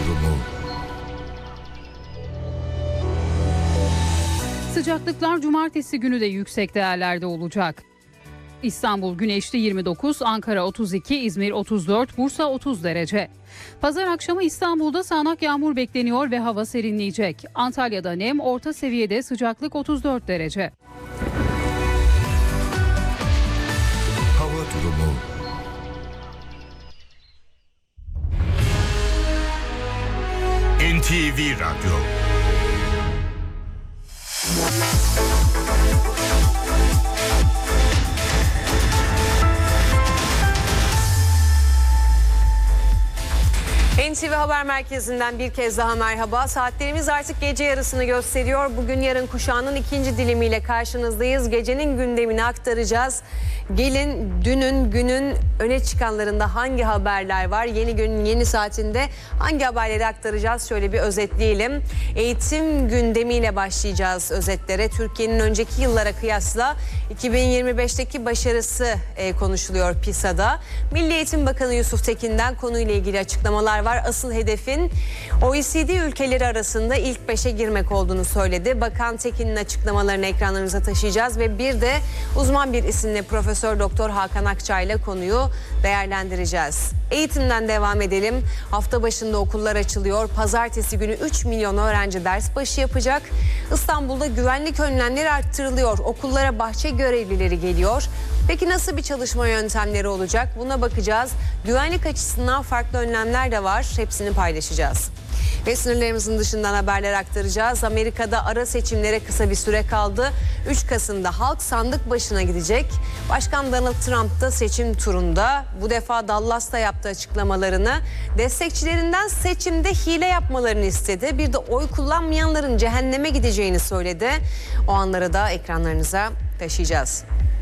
durumu. Sıcaklıklar cumartesi günü de yüksek değerlerde olacak. İstanbul güneşli 29, Ankara 32, İzmir 34, Bursa 30 derece. Pazar akşamı İstanbul'da sağanak yağmur bekleniyor ve hava serinleyecek. Antalya'da nem orta seviyede, sıcaklık 34 derece. Hava durumu. NTV Radyo. NTV Haber Merkezi'nden bir kez daha merhaba. Saatlerimiz artık gece yarısını gösteriyor. Bugün yarın kuşağının ikinci dilimiyle karşınızdayız. Gecenin gündemini aktaracağız. Gelin dünün günün öne çıkanlarında hangi haberler var? Yeni günün yeni saatinde hangi haberleri aktaracağız? Şöyle bir özetleyelim. Eğitim gündemiyle başlayacağız özetlere. Türkiye'nin önceki yıllara kıyasla 2025'teki başarısı konuşuluyor PISA'da. Milli Eğitim Bakanı Yusuf Tekin'den konuyla ilgili açıklamalar var. Asıl hedefin OECD ülkeleri arasında ilk 5'e girmek olduğunu söyledi. Bakan Tekin'in açıklamalarını ekranlarınıza taşıyacağız ve bir de uzman bir isimle Profesör Doktor Hakan Akçay ile konuyu değerlendireceğiz. Eğitimden devam edelim. Hafta başında okullar açılıyor. Pazartesi günü 3 milyon öğrenci ders başı yapacak. İstanbul'da güvenlik önlemleri arttırılıyor. Okullara bahçe görevlileri geliyor. Peki nasıl bir çalışma yöntemleri olacak? Buna bakacağız. Güvenlik açısından farklı önlemler de var. Hepsini paylaşacağız. Ve sınırlarımızın dışından haberler aktaracağız. Amerika'da ara seçimlere kısa bir süre kaldı. 3 Kasım'da halk sandık başına gidecek. Başkan Donald Trump da seçim turunda. Bu defa Dallas'ta yaptığı açıklamalarını destekçilerinden seçimde hile yapmalarını istedi. Bir de oy kullanmayanların cehenneme gideceğini söyledi. O anları da ekranlarınıza taşıyacağız.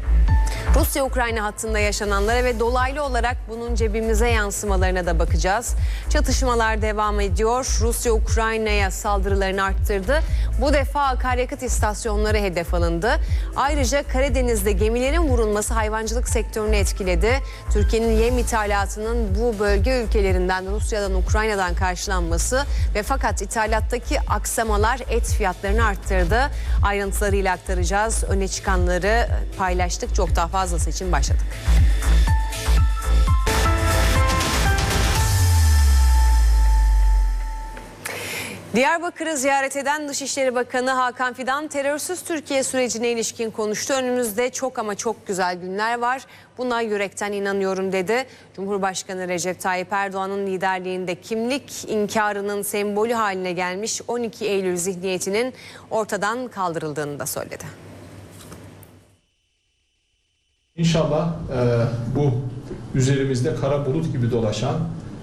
Rusya-Ukrayna hattında yaşananlara ve dolaylı olarak bunun cebimize yansımalarına da bakacağız. Çatışmalar devam ediyor. Rusya Ukrayna'ya saldırılarını arttırdı. Bu defa akaryakıt istasyonları hedef alındı. Ayrıca Karadeniz'de gemilerin vurulması hayvancılık sektörünü etkiledi. Türkiye'nin yem ithalatının bu bölge ülkelerinden, Rusya'dan, Ukrayna'dan karşılanması ve fakat ithalattaki aksamalar et fiyatlarını arttırdı. Ayrıntılarıyla aktaracağız. Öne çıkanları paylaştık. Çok daha fazlası için başladık. Diyarbakır'ı ziyaret eden Dışişleri Bakanı Hakan Fidan terörsüz Türkiye sürecine ilişkin konuştu. Önümüzde çok ama çok güzel günler var. Buna yürekten inanıyorum dedi. Cumhurbaşkanı Recep Tayyip Erdoğan'ın liderliğinde kimlik inkarının sembolü haline gelmiş 12 Eylül zihniyetinin ortadan kaldırıldığını da söyledi. İnşallah bu üzerimizde kara bulut gibi dolaşan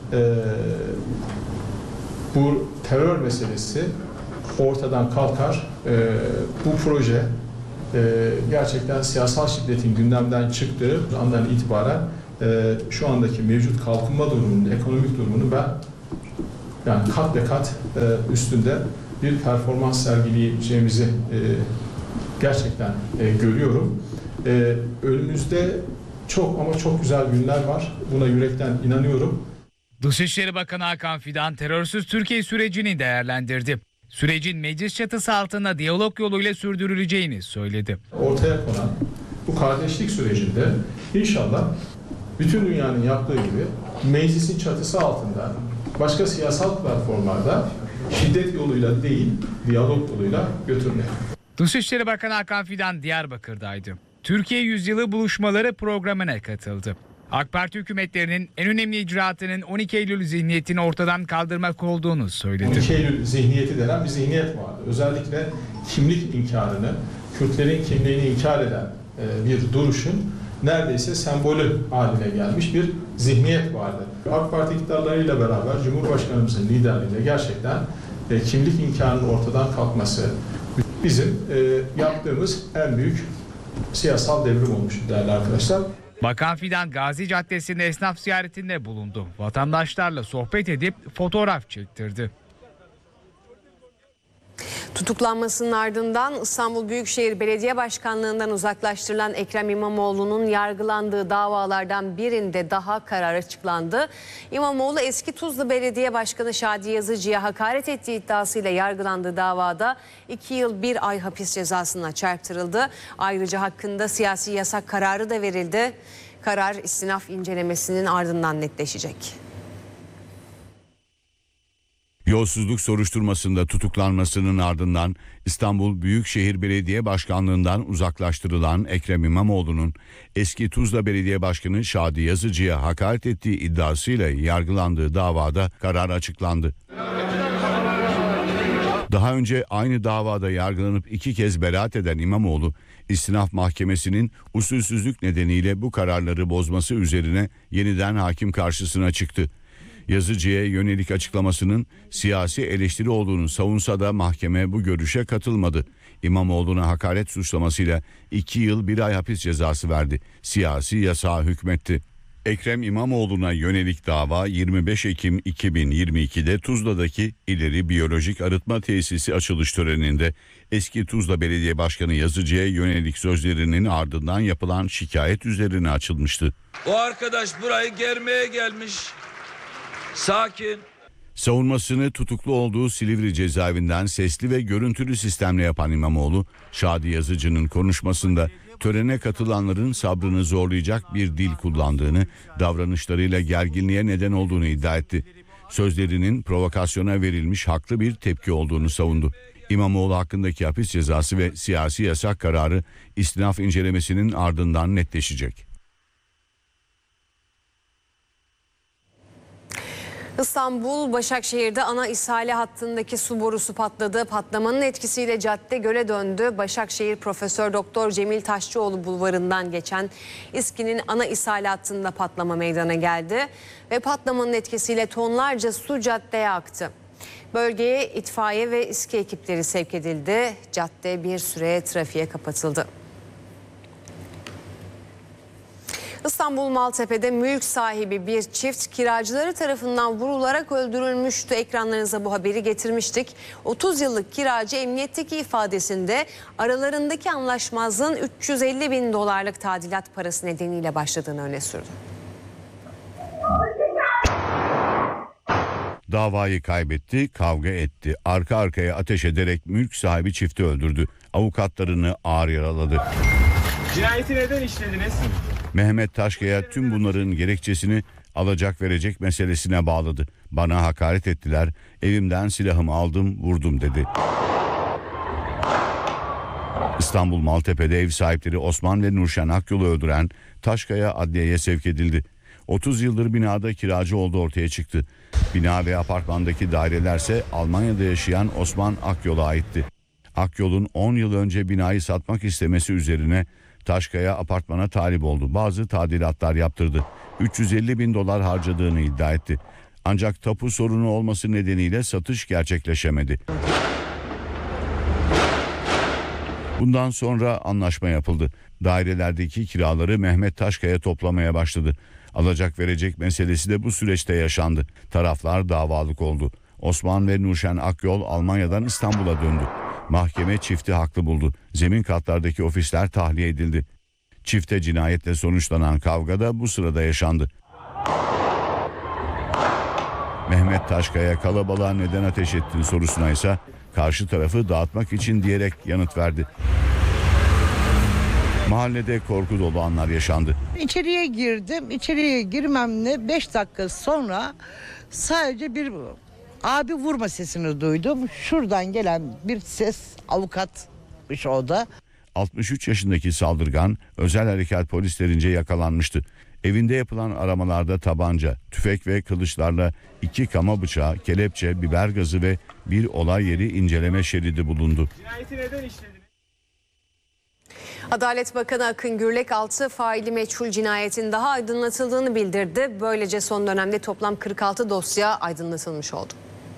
bu terör meselesi ortadan kalkar. Bu proje gerçekten siyasal şiddetin gündemden çıktığı andan itibaren şu andaki mevcut kalkınma durumunun, ekonomik durumunu ben yani kat be kat üstünde bir performans sergileyeceğimizi gerçekten görüyorum. Önümüzde çok ama çok güzel günler var. Buna yürekten inanıyorum. Dışişleri Bakanı Hakan Fidan terörsüz Türkiye sürecini değerlendirdi. Sürecin meclis çatısı altında diyalog yoluyla sürdürüleceğini söyledi. Ortaya konan bu kardeşlik sürecinde inşallah bütün dünyanın yaptığı gibi meclisin çatısı altında başka siyasal platformlarda şiddet yoluyla değil diyalog yoluyla götürmek. Dışişleri Bakanı Hakan Fidan Diyarbakır'daydı. Türkiye Yüzyılı Buluşmaları programına katıldı. AK Parti hükümetlerinin en önemli icraatının 12 Eylül zihniyetini ortadan kaldırmak olduğunu söyledi. 12 Eylül zihniyeti denen bir zihniyet vardı. Özellikle kimlik inkarını, Kürtlerin kimliğini inkar eden bir duruşun neredeyse sembolü haline gelmiş bir zihniyet vardı. AK Parti iktidarlarıyla beraber Cumhurbaşkanımızın liderliğinde gerçekten kimlik inkarının ortadan kalkması bizim yaptığımız en büyük siyasal devrim olmuş değerli arkadaşlar. Bakan Fidan Gazi Caddesi'nde esnaf ziyaretinde bulundu. Vatandaşlarla sohbet edip fotoğraf çektirdi. Tutuklanmasının ardından İstanbul Büyükşehir Belediye Başkanlığı'ndan uzaklaştırılan Ekrem İmamoğlu'nun yargılandığı davalardan birinde daha karar açıklandı. İmamoğlu eski Tuzla Belediye Başkanı Şadi Yazıcı'ya hakaret ettiği iddiasıyla yargılandığı davada 2 yıl 1 ay hapis cezasına çarptırıldı. Ayrıca hakkında siyasi yasak kararı da verildi. Karar istinaf incelemesinin ardından netleşecek. Yolsuzluk soruşturmasında tutuklanmasının ardından İstanbul Büyükşehir Belediye Başkanlığı'ndan uzaklaştırılan Ekrem İmamoğlu'nun eski Tuzla Belediye Başkanı Şadi Yazıcı'ya hakaret ettiği iddiasıyla yargılandığı davada karar açıklandı. Daha önce aynı davada yargılanıp 2 kez beraat eden İmamoğlu, İstinaf Mahkemesi'nin usulsüzlük nedeniyle bu kararları bozması üzerine yeniden hakim karşısına çıktı. Yazıcı'ya yönelik açıklamasının siyasi eleştiri olduğunu savunsa da mahkeme bu görüşe katılmadı. İmamoğlu'na hakaret suçlamasıyla 2 yıl 1 ay hapis cezası verdi. Siyasi yasağa hükmetti. Ekrem İmamoğlu'na yönelik dava 25 Ekim 2022'de Tuzla'daki İleri Biyolojik Arıtma Tesisi açılış töreninde eski Tuzla Belediye Başkanı Yazıcı'ya yönelik sözlerinin ardından yapılan şikayet üzerine açılmıştı. O arkadaş burayı germeye gelmiş. Sakin. Savunmasını tutuklu olduğu Silivri cezaevinden sesli ve görüntülü sistemle yapan İmamoğlu, Şadi Yazıcı'nın konuşmasında törene katılanların sabrını zorlayacak bir dil kullandığını, davranışlarıyla gerginliğe neden olduğunu iddia etti. Sözlerinin provokasyona verilmiş haklı bir tepki olduğunu savundu. İmamoğlu hakkındaki hapis cezası ve siyasi yasak kararı istinaf incelemesinin ardından netleşecek. İstanbul Başakşehir'de ana ishale hattındaki su borusu patladı. Patlamanın etkisiyle cadde göle döndü. Başakşehir Profesör Doktor Cemil Taşçıoğlu bulvarından geçen İSKİ'nin ana ishale hattında patlama meydana geldi ve patlamanın etkisiyle tonlarca su caddeye aktı. Bölgeye itfaiye ve İSKİ ekipleri sevk edildi. Cadde bir süre trafiğe kapatıldı. İstanbul Maltepe'de mülk sahibi bir çift kiracıları tarafından vurularak öldürülmüştü. Ekranlarınıza bu haberi getirmiştik. 30 yıllık kiracı emniyetteki ifadesinde aralarındaki anlaşmazlığın 350 bin dolarlık tadilat parası nedeniyle başladığını öne sürdü. Davayı kaybetti, kavga etti. Arka arkaya ateş ederek mülk sahibi çifti öldürdü. Avukatlarını ağır yaraladı. Cinayeti neden işlediniz? Mehmet Taşkaya tüm bunların gerekçesini alacak verecek meselesine bağladı. Bana hakaret ettiler, evimden silahımı aldım, vurdum dedi. İstanbul Maltepe'de ev sahipleri Osman ve Nurşen Akyol'u öldüren Taşkaya adliyeye sevk edildi. 30 yıldır binada kiracı olduğu ortaya çıktı. Bina ve apartmandaki dairelerse Almanya'da yaşayan Osman Akyol'a aitti. Akyol'un 10 yıl önce binayı satmak istemesi üzerine Taşkaya apartmana talip oldu. Bazı tadilatlar yaptırdı. 350 bin dolar harcadığını iddia etti. Ancak tapu sorunu olması nedeniyle satış gerçekleşemedi. Bundan sonra anlaşma yapıldı. Dairelerdeki kiraları Mehmet Taşkaya toplamaya başladı. Alacak verecek meselesi de bu süreçte yaşandı. Taraflar davalık oldu. Osman ve Nurşen Akyol Almanya'dan İstanbul'a döndü. Mahkeme çifti haklı buldu. Zemin katlardaki ofisler tahliye edildi. Çifte cinayetle sonuçlanan kavga da bu sırada yaşandı. Mehmet Taşkaya kalabalığa neden ateş ettiğin sorusuna ise karşı tarafı dağıtmak için diyerek yanıt verdi. Mahallede korku dolu anlar yaşandı. İçeriye girdim. İçeriye girmemle 5 dakika sonra sadece bir abi vurma sesini duydum. Şuradan gelen bir ses, avukatmış o da. 63 yaşındaki saldırgan özel harekat polislerince yakalanmıştı. Evinde yapılan aramalarda tabanca, tüfek ve kılıçlarla 2 kama bıçağı, kelepçe, biber gazı ve bir olay yeri inceleme şeridi bulundu. Cinayeti neden işlediniz? Adalet Bakanı Akın Gürlek 6 faili meçhul cinayetin daha aydınlatıldığını bildirdi. Böylece son dönemde toplam 46 dosya aydınlatılmış oldu.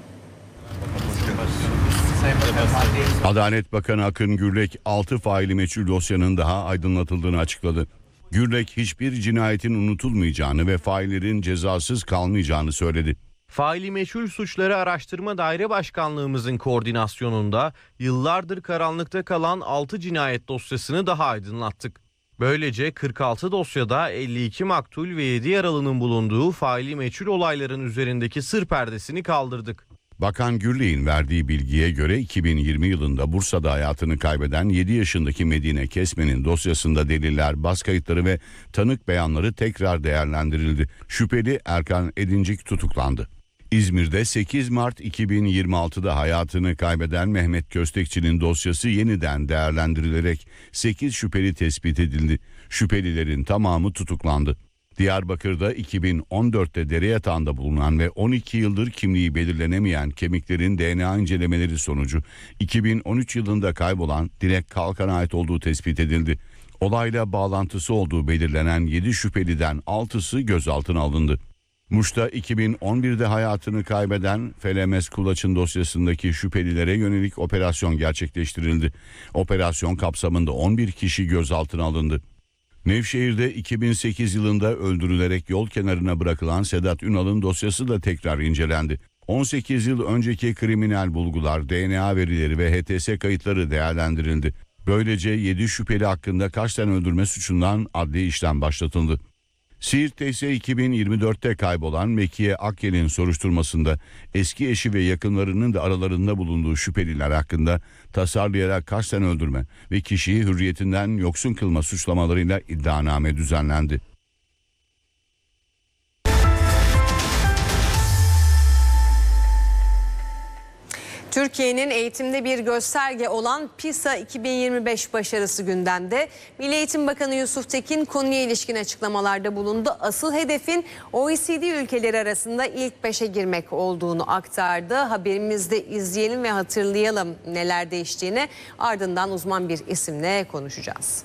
Adalet Bakanı Akın Gürlek 6 faili meçhul dosyanın daha aydınlatıldığını açıkladı. Gürlek hiçbir cinayetin unutulmayacağını ve faillerin cezasız kalmayacağını söyledi. Faili meçhul suçları araştırma daire başkanlığımızın koordinasyonunda yıllardır karanlıkta kalan 6 cinayet dosyasını daha aydınlattık. Böylece 46 dosyada 52 maktul ve 7 yaralının bulunduğu faili meçhul olayların üzerindeki sır perdesini kaldırdık. Bakan Gürley'in verdiği bilgiye göre 2020 yılında Bursa'da hayatını kaybeden 7 yaşındaki Medine Kesmen'in dosyasında deliller, bas kayıtları ve tanık beyanları tekrar değerlendirildi. Şüpheli Erkan Edincik tutuklandı. İzmir'de 8 Mart 2026'da hayatını kaybeden Mehmet Köstekçi'nin dosyası yeniden değerlendirilerek 8 şüpheli tespit edildi. Şüphelilerin tamamı tutuklandı. Diyarbakır'da 2014'te dere yatağında bulunan ve 12 yıldır kimliği belirlenemeyen kemiklerin DNA incelemeleri sonucu 2013 yılında kaybolan Dilek Kalkan'a ait olduğu tespit edildi. Olayla bağlantısı olduğu belirlenen 7 şüpheliden 6'sı gözaltına alındı. Muş'ta 2011'de hayatını kaybeden Felemes Kulaç'ın dosyasındaki şüphelilere yönelik operasyon gerçekleştirildi. Operasyon kapsamında 11 kişi gözaltına alındı. Nevşehir'de 2008 yılında öldürülerek yol kenarına bırakılan Sedat Ünal'ın dosyası da tekrar incelendi. 18 yıl önceki kriminal bulgular, DNA verileri ve HTS kayıtları değerlendirildi. Böylece 7 şüpheli hakkında kasten öldürme suçundan adli işlem başlatıldı. Siirt'te ise 2024'te kaybolan Mekiye Akyel'in soruşturmasında eski eşi ve yakınlarının da aralarında bulunduğu şüpheliler hakkında tasarlayarak kasten öldürme ve kişiyi hürriyetinden yoksun kılma suçlamalarıyla iddianame düzenlendi. Türkiye'nin eğitimde bir gösterge olan PISA 2025 başarısı gündemde. Milli Eğitim Bakanı Yusuf Tekin konuya ilişkin açıklamalarda bulundu. Asıl hedefin OECD ülkeleri arasında ilk 5'e girmek olduğunu aktardı. Haberimizde izleyelim ve hatırlayalım neler değiştiğini. Ardından uzman bir isimle konuşacağız.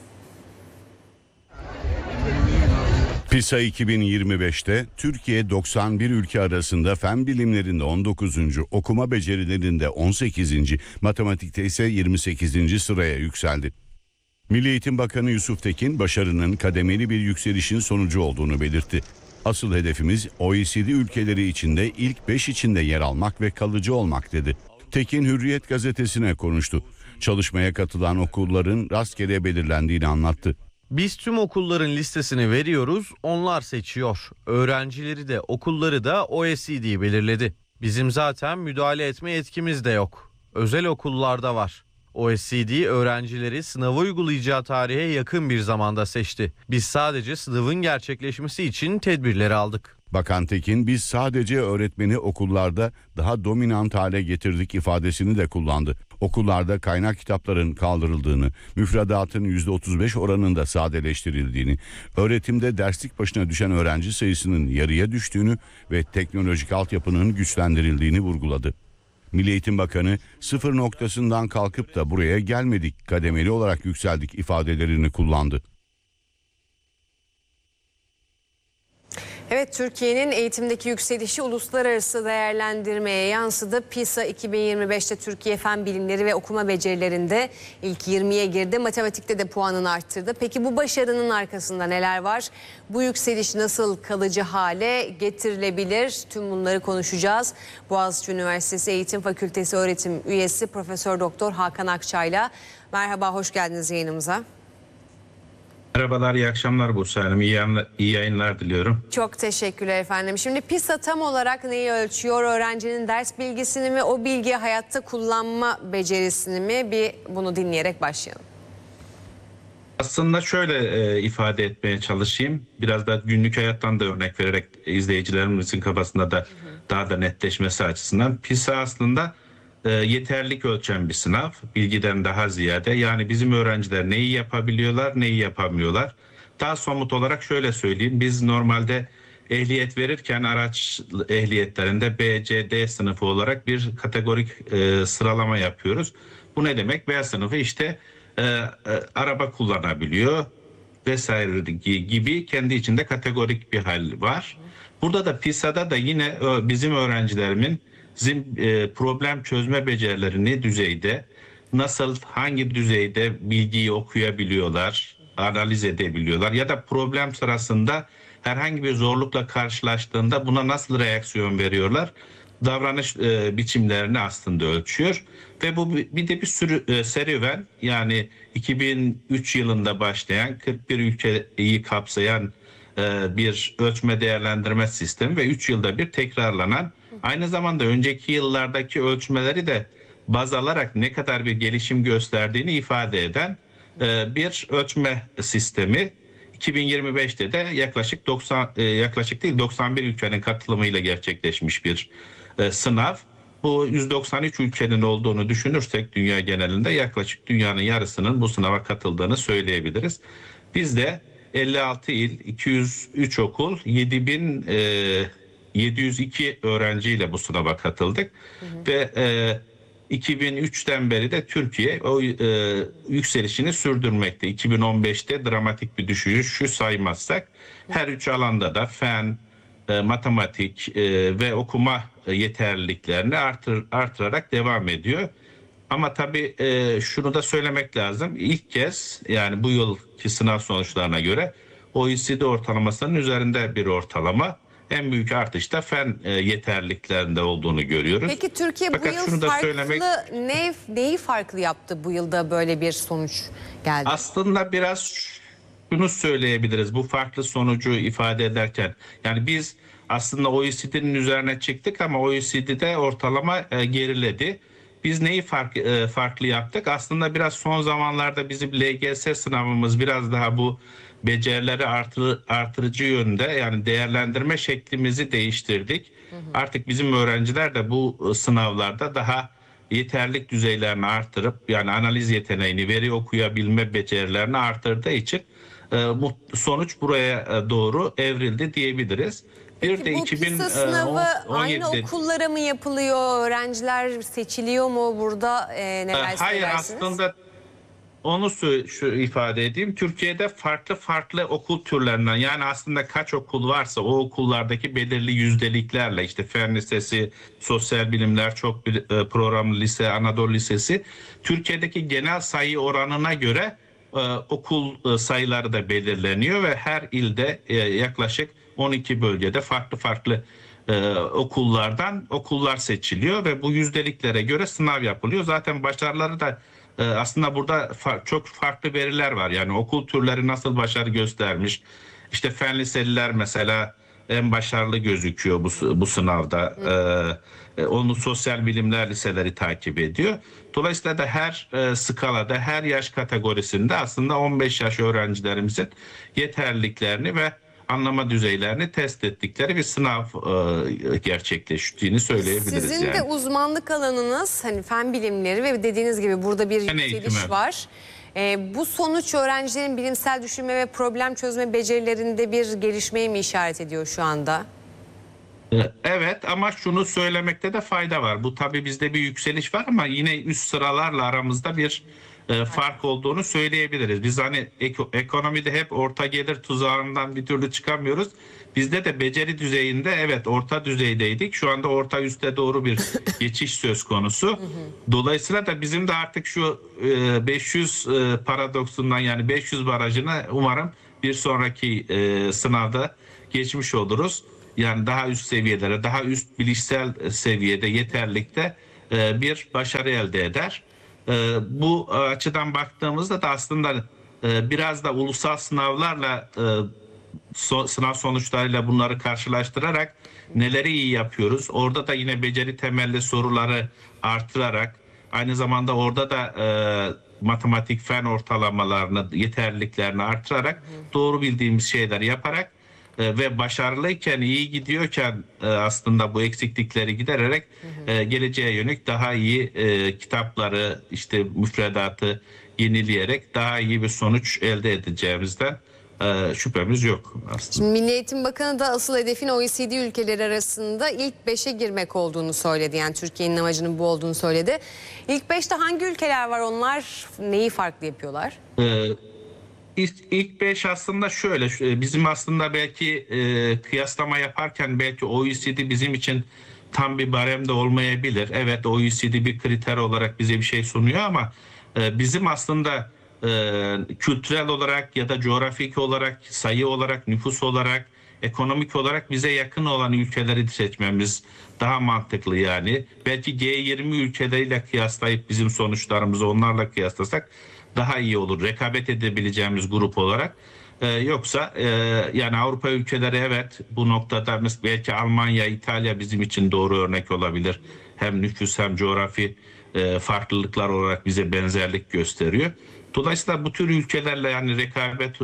PISA 2025'te Türkiye 91 ülke arasında fen bilimlerinde 19. okuma becerilerinde 18. matematikte ise 28. sıraya yükseldi. Milli Eğitim Bakanı Yusuf Tekin başarının kademeli bir yükselişin sonucu olduğunu belirtti. Asıl hedefimiz OECD ülkeleri içinde ilk 5 içinde yer almak ve kalıcı olmak dedi. Tekin Hürriyet gazetesine konuştu. Çalışmaya katılan okulların rastgele belirlendiğini anlattı. Biz tüm okulların listesini veriyoruz, onlar seçiyor. Öğrencileri de okulları da OECD belirledi. Bizim zaten müdahale etme yetkimiz de yok. Özel okullarda var. OECD öğrencileri sınavı uygulayacağı tarihe yakın bir zamanda seçti. Biz sadece sınavın gerçekleşmesi için tedbirleri aldık. Bakan Tekin biz sadece öğretmeni okullarda daha dominant hale getirdik ifadesini de kullandı. Okullarda kaynak kitapların kaldırıldığını, müfredatın %35 oranında sadeleştirildiğini, öğretimde derslik başına düşen öğrenci sayısının yarıya düştüğünü ve teknolojik altyapının güçlendirildiğini vurguladı. Milli Eğitim Bakanı sıfır noktasından kalkıp da buraya gelmedik, kademeli olarak yükseldik ifadelerini kullandı. Evet, Türkiye'nin eğitimdeki yükselişi uluslararası değerlendirmeye yansıdı. PISA 2025'te Türkiye fen bilimleri ve okuma becerilerinde ilk 20'ye girdi. Matematikte de puanını arttırdı. Peki bu başarının arkasında neler var? Bu yükseliş nasıl kalıcı hale getirilebilir? Tüm bunları konuşacağız. Boğaziçi Üniversitesi Eğitim Fakültesi öğretim üyesi Profesör Doktor Hakan Akçay'la. Merhaba, hoş geldiniz yayınımıza. Merhabalar, iyi akşamlar Bursa Hanım. İyi yayınlar diliyorum. Çok teşekkürler efendim. Şimdi PISA tam olarak neyi ölçüyor? Öğrencinin ders bilgisini mi, o bilgiyi hayatta kullanma becerisini mi? Bir bunu dinleyerek başlayalım. Aslında şöyle ifade etmeye çalışayım. Biraz da günlük hayattan da örnek vererek izleyicilerimizin kafasında da daha da netleşmesi açısından. PISA aslında yeterlilik ölçen bir sınav, bilgiden daha ziyade. Yani bizim öğrenciler neyi yapabiliyorlar, neyi yapamıyorlar. Daha somut olarak şöyle söyleyeyim. Biz normalde ehliyet verirken araç ehliyetlerinde B, C, D sınıfı olarak bir kategorik sıralama yapıyoruz. Bu ne demek? B sınıfı işte araba kullanabiliyor vesaire gibi kendi içinde kategorik bir hal var. Burada da PISA'da da yine bizim öğrencilerimin problem çözme becerileri ne düzeyde, nasıl, hangi düzeyde bilgiyi okuyabiliyorlar, analiz edebiliyorlar ya da problem sırasında herhangi bir zorlukla karşılaştığında buna nasıl reaksiyon veriyorlar? Davranış biçimlerini aslında ölçüyor ve bu bir de bir sürü serüven, yani 2003 yılında başlayan 41 ülkeyi kapsayan bir ölçme değerlendirme sistemi ve 3 yılda bir tekrarlanan, aynı zamanda önceki yıllardaki ölçmeleri de baz alarak ne kadar bir gelişim gösterdiğini ifade eden bir ölçme sistemi. 2025'te de yaklaşık 91 ülkenin katılımıyla gerçekleşmiş bir sınav. Bu 193 ülkenin olduğunu düşünürsek dünya genelinde yaklaşık dünyanın yarısının bu sınava katıldığını söyleyebiliriz. Biz de 56 il, 203 okul, 7.702 öğrenciyle bu sınava katıldık. Ve 2003'ten beri de Türkiye o yükselişini sürdürmekte. 2015'te dramatik bir düşüşü saymazsak her üç alanda da fen, matematik ve okuma yeterliliklerini artırarak devam ediyor. Ama tabii şunu da söylemek lazım. İlk kez, yani bu yılki sınav sonuçlarına göre OECD ortalamasının üzerinde bir ortalama. En büyük artış da fen yeterliliklerinde olduğunu görüyoruz. Peki Türkiye Fakat bu yıl şunu da neyi farklı yaptı bu yılda böyle bir sonuç geldi? Aslında biraz şunu söyleyebiliriz bu farklı sonucu ifade ederken. Yani biz aslında OECD'nin üzerine çıktık ama OECD'de ortalama geriledi. Biz neyi farklı yaptık? Aslında biraz son zamanlarda bizim LGS sınavımız biraz daha bu becerileri artırıcı yönde, yani değerlendirme şeklimizi değiştirdik. Artık bizim öğrenciler de bu sınavlarda daha yeterlilik düzeylerini artırıp, yani analiz yeteneğini, veri okuyabilme becerilerini artırdığı için sonuç buraya doğru evrildi diyebiliriz. Peki bu PISA sınavı aynı okullara mı yapılıyor? Öğrenciler seçiliyor mu burada? Neler Hayır, söylersiniz? aslında onu şu ifade edeyim. Türkiye'de farklı okul türlerinden, yani aslında kaç okul varsa o okullardaki belirli yüzdeliklerle, işte Fen Lisesi, Sosyal Bilimler, Çok Programlı Lise, Anadolu Lisesi, Türkiye'deki genel sayı oranına göre okul sayıları da belirleniyor ve her ilde yaklaşık 12 bölgede farklı okullar seçiliyor ve bu yüzdeliklere göre sınav yapılıyor. Zaten başarıları da aslında burada çok farklı veriler var. Yani okul türleri nasıl başarı göstermiş. İşte fen liseliler mesela en başarılı gözüküyor bu sınavda. Onu sosyal bilimler liseleri takip ediyor. Dolayısıyla da her skalada, her yaş kategorisinde aslında 15 yaş öğrencilerimizin yeterliliklerini ve anlama düzeylerini test ettikleri bir sınav gerçekleştiğini söyleyebiliriz. Sizin de uzmanlık alanınız hani fen bilimleri ve dediğiniz gibi burada bir yükseliş var. Bu sonuç öğrencilerin bilimsel düşünme ve problem çözme becerilerinde bir gelişmeye mi işaret ediyor şu anda? Evet, ama şunu söylemekte de fayda var. Bu tabii bizde bir yükseliş var ama yine üst sıralarla aramızda bir fark olduğunu söyleyebiliriz. Biz hani ekonomide hep orta gelir tuzağından bir türlü çıkamıyoruz. Bizde de beceri düzeyinde evet orta düzeydeydik. Şu anda orta üste doğru bir geçiş söz konusu. Dolayısıyla da bizim de artık şu 500 paradoksundan, yani 500 barajını umarım bir sonraki sınavda geçmiş oluruz. Yani daha üst seviyelere, daha üst bilişsel seviyede, yeterlilikte bir başarı elde eder. Bu açıdan baktığımızda da aslında biraz da ulusal sınavlarla, sınav sonuçlarıyla bunları karşılaştırarak neleri iyi yapıyoruz? Orada da yine beceri temelli soruları artırarak, aynı zamanda orada da matematik, fen ortalamalarını, yeterliliklerini artırarak doğru bildiğimiz şeyleri yaparak ve başarılıyken, iyi gidiyorken aslında bu eksiklikleri gidererek geleceğe yönelik daha iyi kitapları, işte müfredatı yenileyerek daha iyi bir sonuç elde edeceğimizden şüphemiz yok aslında. Şimdi Milli Eğitim Bakanı da asıl hedefin OECD ülkeleri arasında ilk 5'e girmek olduğunu söyledi. Yani Türkiye'nin amacının bu olduğunu söyledi. İlk 5'te hangi ülkeler var? Onlar neyi farklı yapıyorlar? İlk 5 aslında şöyle, bizim aslında belki kıyaslama yaparken belki OECD bizim için tam bir baremde olmayabilir. Evet, OECD bir kriter olarak bize bir şey sunuyor ama bizim aslında kültürel olarak ya da coğrafik olarak, sayı olarak, nüfus olarak ekonomik olarak bize yakın olan ülkeleri seçmemiz daha mantıklı yani. Belki G20 ülkeleriyle kıyaslayıp bizim sonuçlarımızı onlarla kıyaslasak daha iyi olur. Rekabet edebileceğimiz grup olarak. Yoksa yani Avrupa ülkeleri evet bu noktada belki Almanya, İtalya bizim için doğru örnek olabilir. Hem nüfus hem coğrafi farklılıklar olarak bize benzerlik gösteriyor. Dolayısıyla bu tür ülkelerle yani rekabet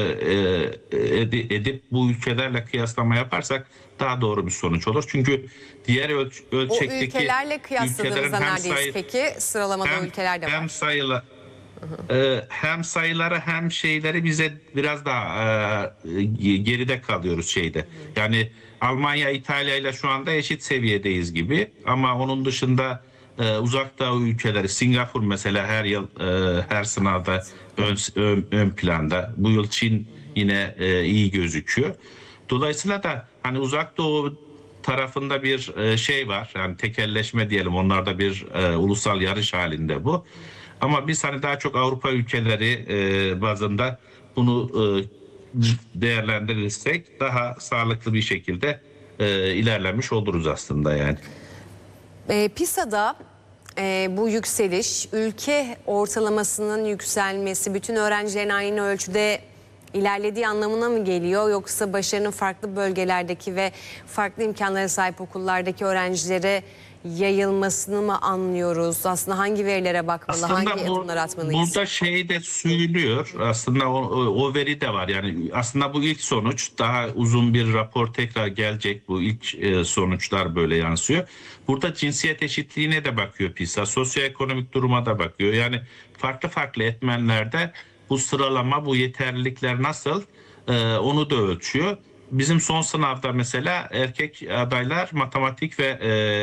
edip bu ülkelerle kıyaslama yaparsak daha doğru bir sonuç olur. Çünkü diğer ölçekteki o ülkelerle kıyasladığınızda neredeyiz peki? Sıralamada ülkeler de var. Hem sayıları hem şeyleri bize biraz daha geride kalıyoruz şeyde. Yani Almanya, İtalya ile şu anda eşit seviyedeyiz gibi ama onun dışında uzak doğu ülkeleri, Singapur mesela her yıl her sınavda ön planda. Bu yıl Çin yine iyi gözüküyor. Dolayısıyla da hani uzak doğu tarafında bir şey var. Yani tekelleşme diyelim. Onlarda bir ulusal yarış halinde bu. Ama biz hani daha çok Avrupa ülkeleri bazında bunu değerlendirirsek daha sağlıklı bir şekilde ilerlemiş oluruz aslında yani. PISA'da bu yükseliş, ülke ortalamasının yükselmesi, bütün öğrencilerin aynı ölçüde ilerlediği anlamına mı geliyor? Yoksa başarının farklı bölgelerdeki ve farklı imkanlara sahip okullardaki öğrencilere yayılmasını mı anlıyoruz? Aslında hangi verilere bakmalı, aslında hangi adımlar atmalıyız? Burada şey de söylüyor. Aslında o veri de var. Yani aslında bu ilk sonuç, daha uzun bir rapor tekrar gelecek. Bu ilk sonuçlar böyle yansıyor. Burada cinsiyet eşitliğine de bakıyor PISA. Sosyoekonomik duruma da bakıyor. Yani farklı farklı etmenlerde bu sıralama, bu yeterlilikler nasıl onu da ölçüyor. Bizim son sınavda mesela erkek adaylar matematik ve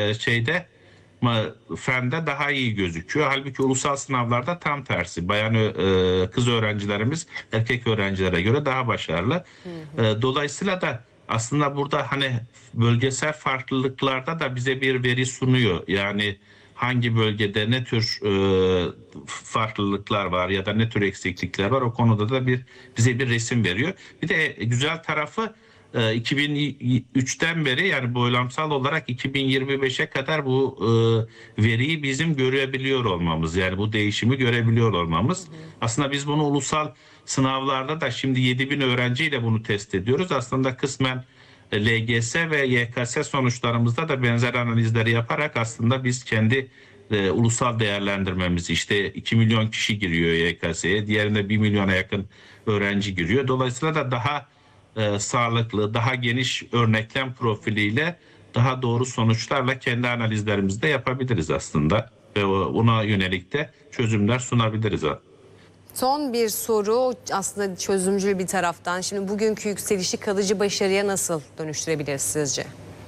fende daha iyi gözüküyor. Halbuki ulusal sınavlarda tam tersi. Kız öğrencilerimiz erkek öğrencilere göre daha başarılı. Dolayısıyla da aslında burada hani bölgesel farklılıklarda da bize bir veri sunuyor. Yani hangi bölgede ne tür farklılıklar var ya da ne tür eksiklikler var, o konuda da bize bir resim veriyor. Bir de güzel tarafı 2003'ten beri yani boylamsal olarak 2025'e kadar bu veriyi bizim görebiliyor olmamız, yani bu değişimi görebiliyor olmamız. Aslında biz bunu ulusal sınavlarda da şimdi 7.000 öğrenciyle bunu test ediyoruz. Aslında kısmen LGS ve YKS sonuçlarımızda da benzer analizleri yaparak aslında biz kendi ulusal değerlendirmemizi, işte 2 milyon kişi giriyor YKS'ye, diğerinde 1 milyona yakın öğrenci giriyor. Dolayısıyla da daha sağlıklı, daha geniş örneklem profiliyle daha doğru sonuçlarla kendi analizlerimizi de yapabiliriz aslında. Ve ona yönelik de çözümler sunabiliriz. Son bir soru, aslında çözümcül bir taraftan. Şimdi bugünkü yükselişi kalıcı başarıya nasıl dönüştürebiliriz sizce?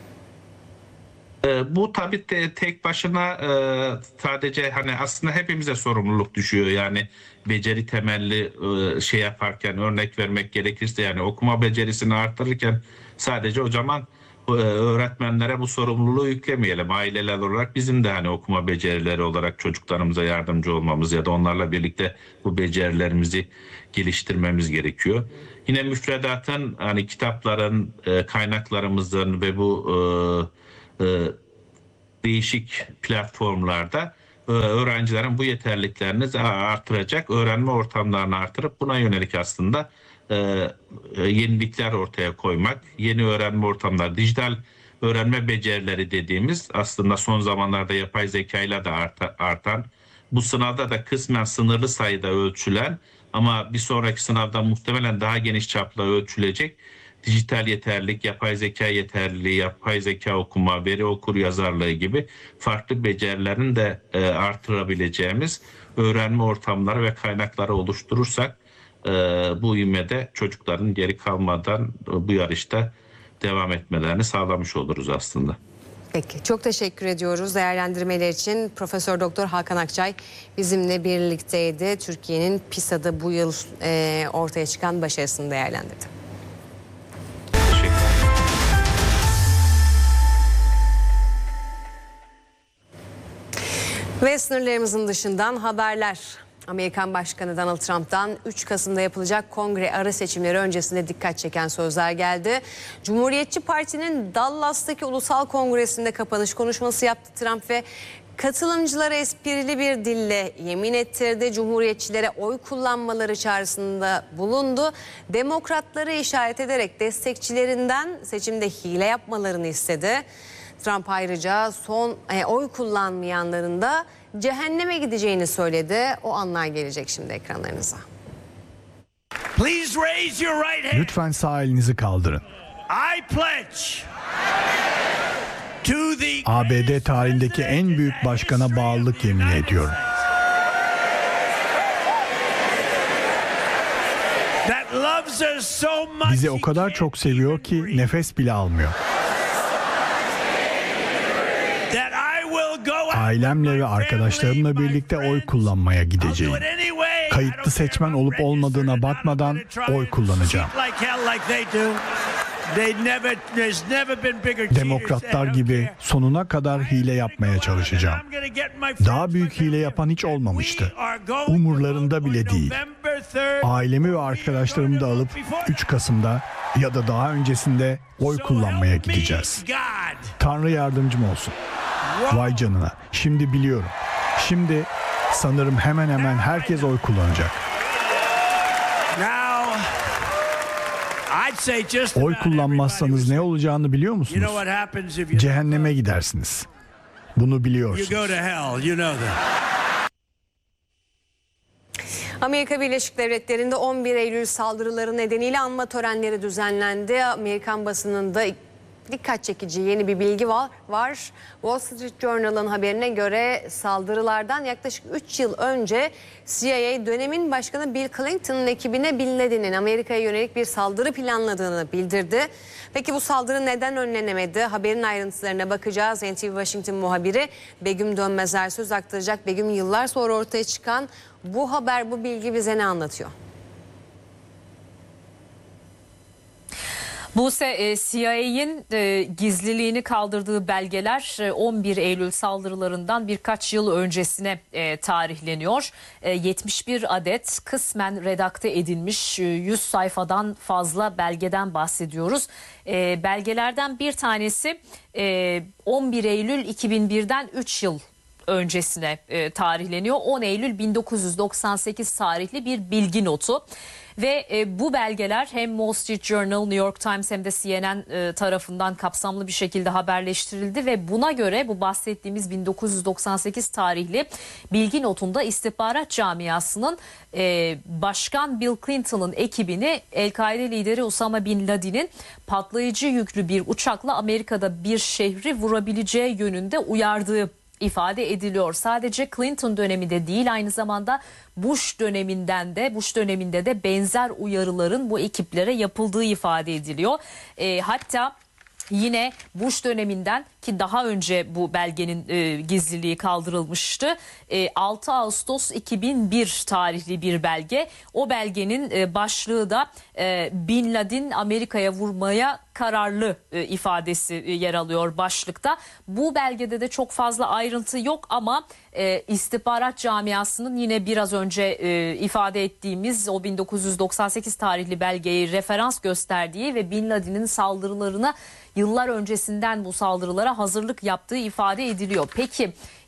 Bu tabii tek başına sadece hani aslında hepimize sorumluluk düşüyor. Yani beceri temelli şey yaparken, örnek vermek gerekirse, yani okuma becerisini artırırken sadece o zaman öğretmenlere bu sorumluluğu yüklemeyelim. Aileler olarak bizim de hani okuma becerileri olarak çocuklarımıza yardımcı olmamız ya da onlarla birlikte bu becerilerimizi geliştirmemiz gerekiyor. Yine müfredatın, hani kitapların, kaynaklarımızın ve bu değişik platformlarda öğrencilerin bu yeterliliklerini artıracak öğrenme ortamlarını artırıp buna yönelik aslında yenilikler ortaya koymak, yeni öğrenme ortamları, dijital öğrenme becerileri dediğimiz, aslında son zamanlarda yapay zekayla da artan, bu sınavda da kısmen sınırlı sayıda ölçülen ama bir sonraki sınavda muhtemelen daha geniş çapla ölçülecek dijital yeterlilik, yapay zeka yeterliliği, yapay zeka okuma, veri okur yazarlığı gibi farklı becerilerin de artırabileceğimiz öğrenme ortamları ve kaynakları oluşturursak bu ivmede çocukların geri kalmadan bu yarışta devam etmelerini sağlamış oluruz aslında. Peki, çok teşekkür ediyoruz değerlendirmeler için. Profesör Doktor Hakan Akçay bizimle birlikteydi. Türkiye'nin PISA'da bu yıl ortaya çıkan başarısını değerlendirdi. Ve sınırlarımızın dışından haberler. Amerikan Başkanı Donald Trump'tan 3 Kasım'da yapılacak kongre ara seçimleri öncesinde dikkat çeken sözler geldi. Cumhuriyetçi Parti'nin Dallas'taki ulusal kongresinde kapanış konuşması yaptı Trump ve katılımcılara esprili bir dille yemin ettirdi. Cumhuriyetçilere oy kullanmaları çağrısında bulundu. Demokratları işaret ederek destekçilerinden seçimde hile yapmalarını istedi. Trump ayrıca oy kullanmayanların da cehenneme gideceğini söyledi. O anlar gelecek şimdi ekranlarınıza. Lütfen sağ elinizi kaldırın. ABD tarihindeki en büyük başkana bağlılık yemin ediyorum. Bizi o kadar çok seviyor ki nefes bile almıyor. Ailemle ve arkadaşlarımla birlikte oy kullanmaya gideceğim. Kayıtlı seçmen olup olmadığına bakmadan oy kullanacağım. Demokratlar gibi sonuna kadar hile yapmaya çalışacağım. Daha büyük hile yapan hiç olmamıştı. Umurlarında bile değil. Ailemi ve arkadaşlarımı da alıp 3 Kasım'da ya da daha öncesinde oy kullanmaya gideceğiz. Tanrı yardımcım olsun. Vay canına. Şimdi biliyorum. Şimdi sanırım hemen hemen herkes oy kullanacak. Oy kullanmazsanız ne olacağını biliyor musunuz? Cehenneme gidersiniz. Bunu biliyorsunuz. Amerika Birleşik Devletleri'nde 11 Eylül saldırıları nedeniyle anma törenleri düzenlendi. Amerikan basınında dikkat çekici yeni bir bilgi var. Wall Street Journal'ın haberine göre saldırılardan yaklaşık 3 yıl önce CIA dönemin başkanı Bill Clinton'ın ekibine Bin Laden'in Amerika'ya yönelik bir saldırı planladığını bildirdi. Peki bu saldırı neden önlenemedi? Haberin ayrıntılarına bakacağız. NTV Washington muhabiri Begüm Dönmezer söz aktaracak. Begüm, yıllar sonra ortaya çıkan bu haber, bu bilgi bize ne anlatıyor? Buse, CIA'nin gizliliğini kaldırdığı belgeler 11 Eylül saldırılarından birkaç yıl öncesine tarihleniyor. 71 adet kısmen redakte edilmiş 100 sayfadan fazla belgeden bahsediyoruz. Belgelerden bir tanesi 11 Eylül 2001'den 3 yıl öncesine tarihleniyor. 10 Eylül 1998 tarihli bir bilgi notu. Ve bu belgeler hem Wall Street Journal, New York Times hem de CNN tarafından kapsamlı bir şekilde haberleştirildi ve buna göre bu bahsettiğimiz 1998 tarihli bilgi notunda istihbarat camiasının Başkan Bill Clinton'ın ekibini El-Kaide lideri Osama Bin Laden'in patlayıcı yüklü bir uçakla Amerika'da bir şehri vurabileceği yönünde uyardığı ifade ediliyor. Sadece Clinton döneminde değil, aynı zamanda Bush döneminde de benzer uyarıların bu ekiplere yapıldığı ifade ediliyor. Hatta yine Bush döneminden, ki daha önce bu belgenin gizliliği kaldırılmıştı. 6 Ağustos 2001 tarihli bir belge. O belgenin başlığı da Bin Laden Amerika'ya vurmaya kararlı ifadesi yer alıyor başlıkta. Bu belgede de çok fazla ayrıntı yok ama istihbarat camiasının yine biraz önce ifade ettiğimiz o 1998 tarihli belgeyi referans gösterdiği ve Bin Laden'in saldırılarına yıllar öncesinden bu saldırılara hazırlık yaptığı ifade ediliyor. Peki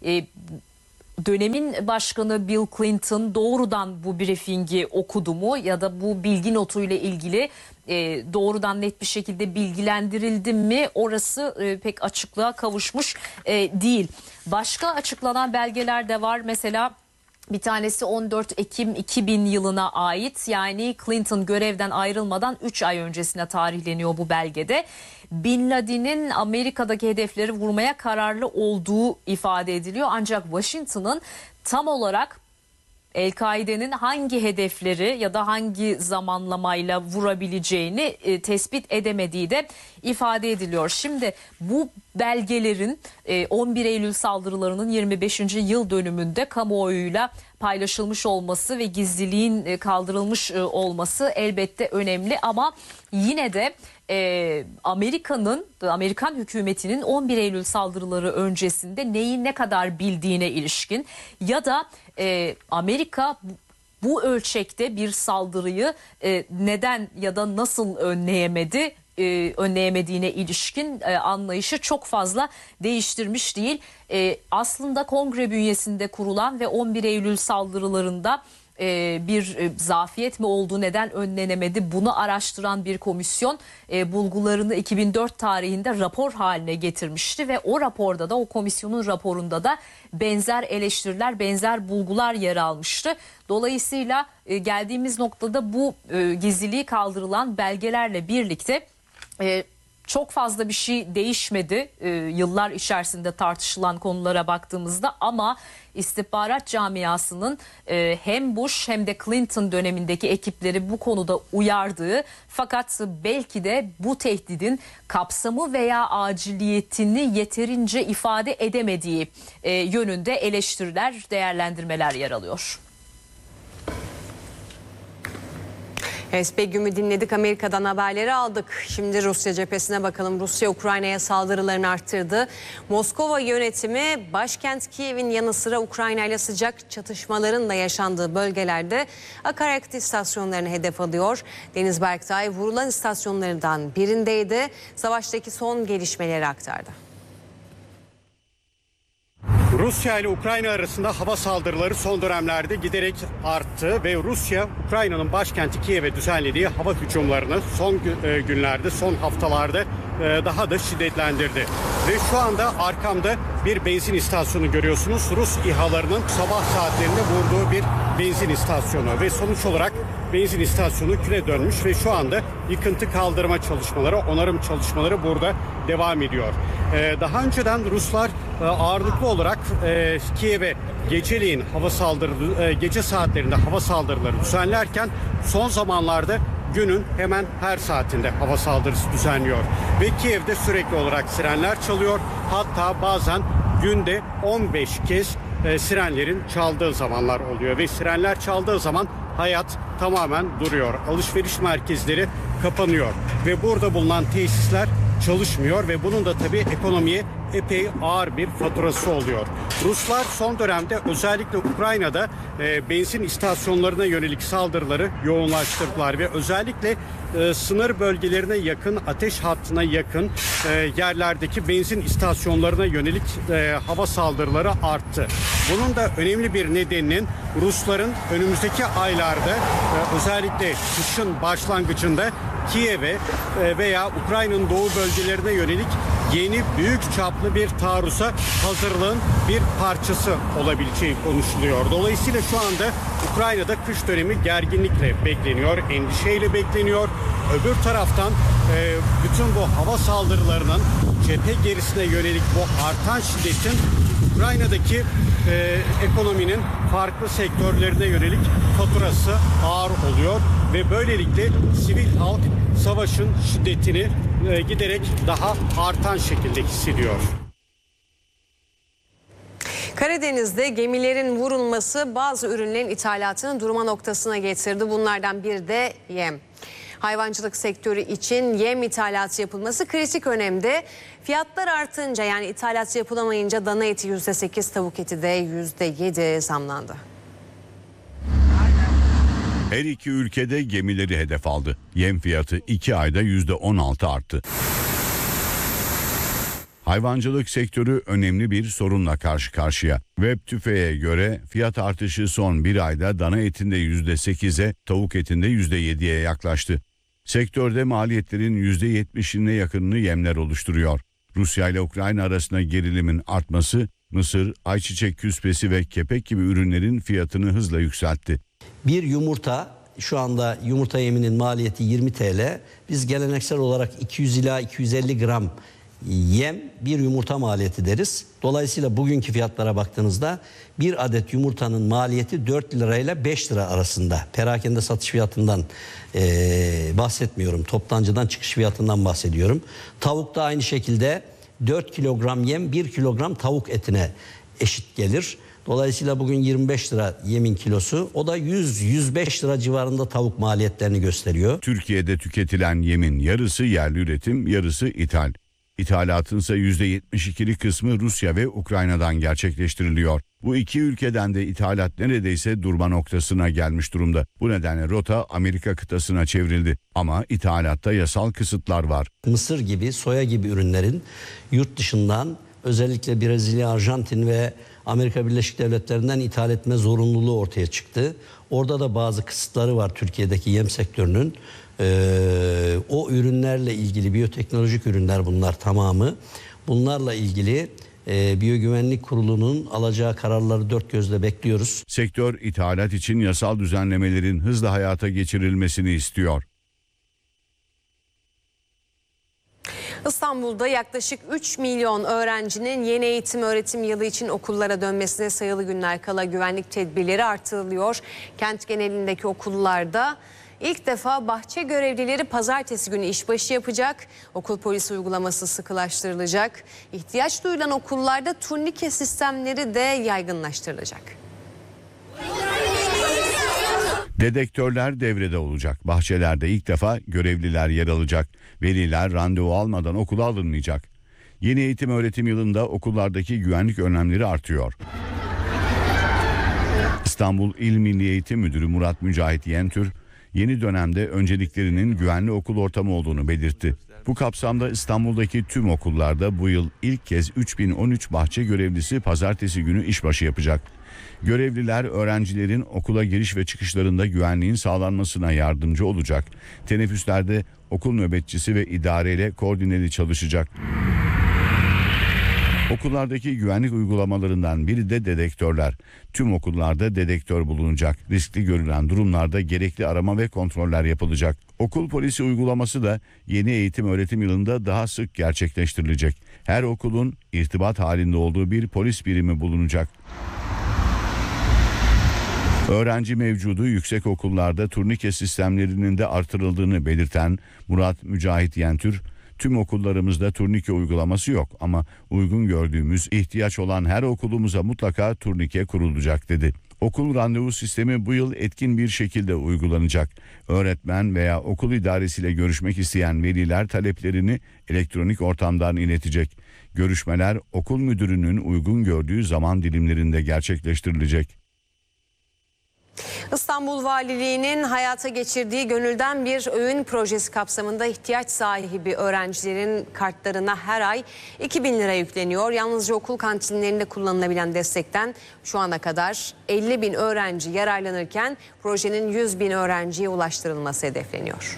dönemin başkanı Bill Clinton doğrudan bu briefingi okudu mu ya da bu bilgi notuyla ilgili doğrudan net bir şekilde bilgilendirildi mi? Orası pek açıklığa kavuşmuş değil. Başka açıklanan belgeler de var. Mesela bir tanesi 14 Ekim 2000 yılına ait, yani Clinton görevden ayrılmadan 3 ay öncesine tarihleniyor bu belgede. Bin Laden'in Amerika'daki hedefleri vurmaya kararlı olduğu ifade ediliyor. Ancak Washington'ın tam olarak El-Kaide'nin hangi hedefleri ya da hangi zamanlamayla vurabileceğini tespit edemediği de ifade ediliyor. Şimdi bu belgelerin 11 Eylül saldırılarının 25. yıl dönümünde kamuoyuyla paylaşılmış olması ve gizliliğin kaldırılmış olması elbette önemli ama yine de Amerikan hükümetinin 11 Eylül saldırıları öncesinde neyi ne kadar bildiğine ilişkin ya da Amerika bu ölçekte bir saldırıyı neden ya da nasıl önleyemediğine ilişkin anlayışı çok fazla değiştirmiş değil. Aslında kongre bünyesinde kurulan ve 11 Eylül saldırılarında bir zafiyet mi olduğu, neden önlenemedi, bunu araştıran bir komisyon bulgularını 2004 tarihinde rapor haline getirmişti ve o raporda da, o komisyonun raporunda da benzer eleştiriler, benzer bulgular yer almıştı. Dolayısıyla geldiğimiz noktada bu gizliliği kaldırılan belgelerle birlikte çok fazla bir şey değişmedi yıllar içerisinde tartışılan konulara baktığımızda, ama istihbarat camiasının hem Bush hem de Clinton dönemindeki ekipleri bu konuda uyardığı, fakat belki de bu tehdidin kapsamı veya aciliyetini yeterince ifade edemediği yönünde eleştiriler, değerlendirmeler yer alıyor. Begüm'ü dinledik, Amerika'dan haberleri aldık. Şimdi Rusya cephesine bakalım. Rusya Ukrayna'ya saldırılarını arttırdı. Moskova yönetimi başkent Kiev'in yanı sıra Ukrayna ile sıcak çatışmaların da yaşandığı bölgelerde akaryakıt istasyonlarını hedef alıyor. Deniz Berktay vurulan istasyonlarından birindeydi. Savaştaki son gelişmeleri aktardı. Rusya ile Ukrayna arasında hava saldırıları son dönemlerde giderek arttı ve Rusya, Ukrayna'nın başkenti Kiev'e düzenlediği hava hücumlarını son günlerde, son haftalarda daha da şiddetlendirdi. Ve şu anda arkamda bir benzin istasyonu görüyorsunuz. Rus İHA'larının sabah saatlerinde vurduğu bir benzin istasyonu ve sonuç olarak benzin istasyonu küle dönmüş ve şu anda yıkıntı kaldırma çalışmaları, onarım çalışmaları burada devam ediyor. Daha önceden Ruslar ağırlıklı olarak Kiev'e geceleyin gece saatlerinde hava saldırıları düzenlerken son zamanlarda günün hemen her saatinde hava saldırısı düzenliyor. Ve Kiev'de sürekli olarak sirenler çalıyor. Hatta bazen günde 15 kez sirenlerin çaldığı zamanlar oluyor. Ve sirenler çaldığı zaman hayat tamamen duruyor. Alışveriş merkezleri kapanıyor. Ve burada bulunan tesisler çalışmıyor ve bunun da tabii ekonomiye epey ağır bir faturası oluyor. Ruslar son dönemde özellikle Ukrayna'da benzin istasyonlarına yönelik saldırıları yoğunlaştırdılar ve özellikle sınır bölgelerine yakın, ateş hattına yakın yerlerdeki benzin istasyonlarına yönelik hava saldırıları arttı. Bunun da önemli bir nedeninin Rusların önümüzdeki aylarda özellikle kışın başlangıcında Kiev'e veya Ukrayna'nın doğu bölgelerine yönelik yeni büyük çaplı bir taarruza hazırlığın bir parçası olabileceği konuşuluyor. Dolayısıyla şu anda Ukrayna'da kış dönemi gerginlikle bekleniyor, endişeyle bekleniyor. Öbür taraftan bütün bu hava saldırılarının cephe gerisine yönelik bu artan şiddetin Ukrayna'daki ekonominin farklı sektörlerine yönelik faturası ağır oluyor ve böylelikle sivil halk savaşın şiddetini giderek daha artan şekilde hissediyor. Karadeniz'de gemilerin vurulması bazı ürünlerin ithalatını durma noktasına getirdi. Bunlardan biri de yem. Hayvancılık sektörü için yem ithalatı yapılması kritik önemde. Fiyatlar artınca, yani ithalat yapılamayınca dana eti %8, tavuk eti de %7 zamlandı. Her iki ülkede gemileri hedef aldı. Yem fiyatı 2 ayda %16 arttı. Hayvancılık sektörü önemli bir sorunla karşı karşıya. Web Tüfe'ye göre fiyat artışı son bir ayda dana etinde %8'e, tavuk etinde %7'ye yaklaştı. Sektörde maliyetlerin %70'ine yakınını yemler oluşturuyor. Rusya ile Ukrayna arasında gerilimin artması, mısır, ayçiçek küspesi ve kepek gibi ürünlerin fiyatını hızla yükseltti. Bir yumurta, şu anda yumurta yeminin maliyeti 20 TL. Biz geleneksel olarak 200 ila 250 gram yem bir yumurta maliyeti deriz. Dolayısıyla bugünkü fiyatlara baktığınızda bir adet yumurtanın maliyeti 4 lirayla 5 lira arasında. Perakende satış fiyatından bahsetmiyorum. Toptancıdan çıkış fiyatından bahsediyorum. Tavuk da aynı şekilde 4 kilogram yem 1 kilogram tavuk etine eşit gelir. Dolayısıyla bugün 25 lira yemin kilosu. O da 100-105 lira civarında tavuk maliyetlerini gösteriyor. Türkiye'de tüketilen yemin yarısı yerli üretim, yarısı ithal. İthalatın ise %72'lik kısmı Rusya ve Ukrayna'dan gerçekleştiriliyor. Bu iki ülkeden de ithalat neredeyse durma noktasına gelmiş durumda. Bu nedenle rota Amerika kıtasına çevrildi. Ama ithalatta yasal kısıtlar var. Mısır gibi, soya gibi ürünlerin yurt dışından özellikle Brezilya, Arjantin ve Amerika Birleşik Devletleri'nden ithal etme zorunluluğu ortaya çıktı. Orada da bazı kısıtları var Türkiye'deki yem sektörünün. O ürünlerle ilgili biyoteknolojik ürünler bunlar tamamı. Bunlarla ilgili Biyogüvenlik Kurulu'nun alacağı kararları dört gözle bekliyoruz. Sektör ithalat için yasal düzenlemelerin hızla hayata geçirilmesini istiyor. İstanbul'da yaklaşık 3 milyon öğrencinin yeni eğitim öğretim yılı için okullara dönmesine sayılı günler kala güvenlik tedbirleri artırılıyor. Kent genelindeki okullarda ilk defa bahçe görevlileri pazartesi günü işbaşı yapacak. Okul polisi uygulaması sıkılaştırılacak. İhtiyaç duyulan okullarda turnike sistemleri de yaygınlaştırılacak. Dedektörler devrede olacak. Bahçelerde ilk defa görevliler yer alacak. Veliler randevu almadan okula alınmayacak. Yeni eğitim öğretim yılında okullardaki güvenlik önlemleri artıyor. İstanbul İl Milli Eğitim Müdürü Murat Mücahit Yentür, yeni dönemde önceliklerinin güvenli okul ortamı olduğunu belirtti. Bu kapsamda İstanbul'daki tüm okullarda bu yıl ilk kez 3013 bahçe görevlisi pazartesi günü işbaşı yapacak. Görevliler öğrencilerin okula giriş ve çıkışlarında güvenliğin sağlanmasına yardımcı olacak. Teneffüslerde okul nöbetçisi ve idareyle koordineli çalışacak. Okullardaki güvenlik uygulamalarından biri de dedektörler. Tüm okullarda dedektör bulunacak. Riskli görülen durumlarda gerekli arama ve kontroller yapılacak. Okul polisi uygulaması da yeni eğitim öğretim yılında daha sık gerçekleştirilecek. Her okulun irtibat halinde olduğu bir polis birimi bulunacak. Öğrenci mevcudu yüksek okullarda turnike sistemlerinin de artırıldığını belirten Murat Mücahit Yentür, tüm okullarımızda turnike uygulaması yok ama uygun gördüğümüz ihtiyaç olan her okulumuza mutlaka turnike kurulacak dedi. Okul randevu sistemi bu yıl etkin bir şekilde uygulanacak. Öğretmen veya okul idaresiyle görüşmek isteyen veliler taleplerini elektronik ortamdan iletecek. Görüşmeler okul müdürünün uygun gördüğü zaman dilimlerinde gerçekleştirilecek. İstanbul Valiliği'nin hayata geçirdiği Gönülden Bir Öğün projesi kapsamında ihtiyaç sahibi öğrencilerin kartlarına her ay 2.000 lira yükleniyor. Yalnızca okul kantinlerinde kullanılabilen destekten şu ana kadar 50.000 öğrenci yararlanırken projenin 100.000 öğrenciye ulaştırılması hedefleniyor.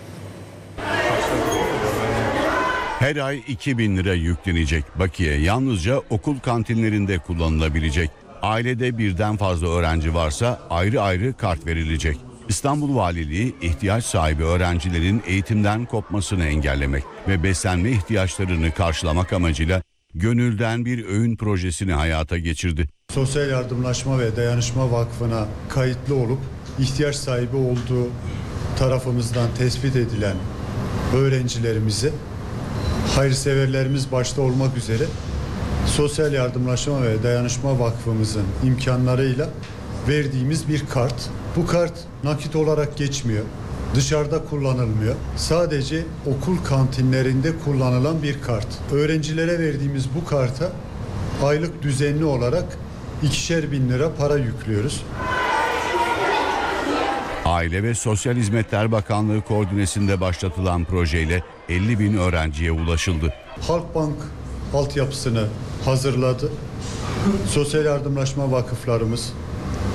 Her ay 2.000 lira yüklenecek. Bakiye yalnızca okul kantinlerinde kullanılabilecek. Ailede birden fazla öğrenci varsa ayrı ayrı kart verilecek. İstanbul Valiliği ihtiyaç sahibi öğrencilerin eğitimden kopmasını engellemek ve beslenme ihtiyaçlarını karşılamak amacıyla Gönülden Bir Öğün projesini hayata geçirdi. Sosyal Yardımlaşma ve Dayanışma Vakfı'na kayıtlı olup ihtiyaç sahibi olduğu tarafımızdan tespit edilen öğrencilerimizi hayırseverlerimiz başta olmak üzere Sosyal Yardımlaşma ve Dayanışma Vakfımızın imkanlarıyla verdiğimiz bir kart. Bu kart nakit olarak geçmiyor. Dışarıda kullanılmıyor. Sadece okul kantinlerinde kullanılan bir kart. Öğrencilere verdiğimiz bu karta aylık düzenli olarak 2.000 lira para yüklüyoruz. Aile ve Sosyal Hizmetler Bakanlığı koordinesinde başlatılan projeyle 50.000 öğrenciye ulaşıldı. Halkbank altyapısını hazırladı. Sosyal yardımlaşma vakıflarımız,